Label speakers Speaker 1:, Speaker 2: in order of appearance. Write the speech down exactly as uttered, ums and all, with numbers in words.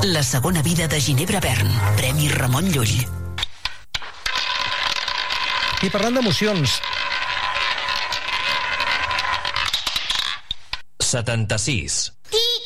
Speaker 1: La segona vida de Ginebra Vern. Premi Ramon Llull.
Speaker 2: I parlant d'emocions...
Speaker 3: setanta-sis.